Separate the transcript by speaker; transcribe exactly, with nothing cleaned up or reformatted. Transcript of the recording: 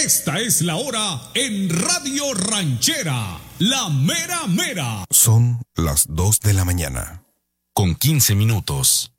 Speaker 1: Esta es la hora en Radio Ranchera, la mera mera.
Speaker 2: Son las dos de la mañana, con quince minutos.